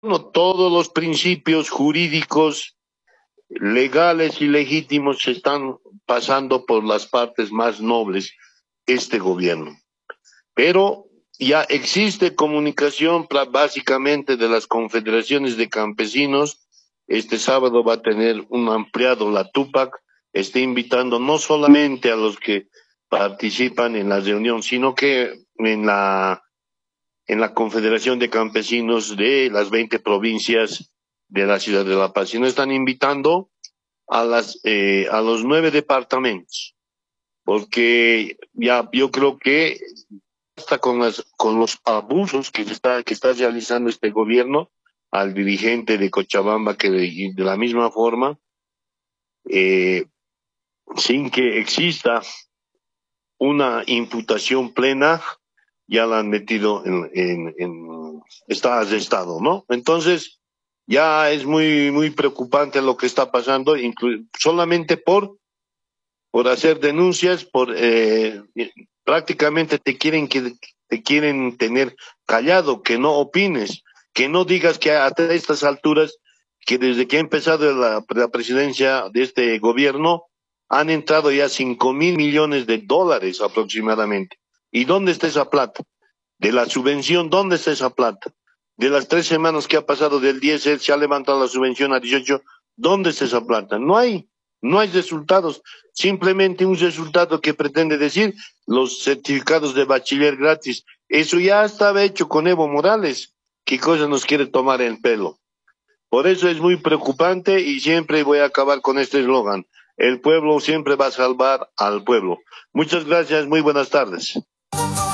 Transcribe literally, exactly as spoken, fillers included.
No, todos los principios jurídicos, legales y legítimos se están pasando por las partes más nobles este gobierno. Pero ya existe comunicación pra- básicamente de las confederaciones de campesinos. Este sábado va a tener un ampliado la Tupac, está invitando no solamente a los que participan en la reunión, sino que en la en la Confederación de Campesinos de las veinte provincias de la ciudad de La Paz. Y nos están invitando a las eh, a los nueve departamentos, porque ya yo creo que hasta con las con los abusos que se está que está realizando este gobierno al dirigente de Cochabamba, que de, de la misma forma, eh, sin que exista una imputación plena, ya la han metido en, en, en está arrestado, ¿no? Entonces, ya es muy, muy preocupante lo que está pasando, inclu- solamente por, por hacer denuncias, por eh, prácticamente te quieren que te quieren tener callado, que no opines, que no digas que hasta estas alturas, que desde que ha empezado la, la presidencia de este gobierno, han entrado ya cinco mil millones de dólares aproximadamente. ¿Y dónde está esa plata? De la subvención, ¿dónde está esa plata? De las tres semanas que ha pasado del diésel, se ha levantado la subvención a dieciocho, ¿dónde está esa plata? No hay, no hay resultados. Simplemente un resultado que pretende decir los certificados de bachiller gratis. Eso ya estaba hecho con Evo Morales. ¿Qué cosa nos quiere tomar el pelo? Por eso es muy preocupante y siempre voy a acabar con este eslogan. El pueblo siempre va a salvar al pueblo. Muchas gracias, muy buenas tardes.